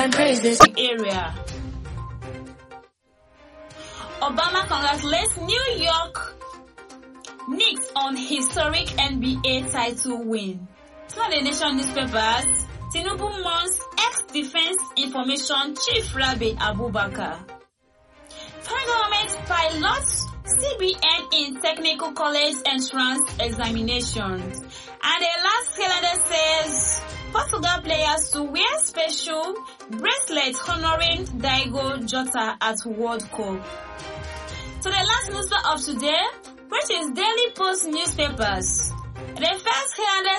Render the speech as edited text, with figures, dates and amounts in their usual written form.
and praises. Area. Obama congratulates New York Knicks on historic NBA title win. To the Nation newspapers, Tinubu mourns ex-Defense Information Chief Rabi Abubakar. Federal government pilots CBN in Technical College entrance examinations. And the last calendar says Portugal players to wear special bracelets honoring Diogo Jota at World Cup. So the last newspaper of today, which is Daily Post newspapers. The first calendar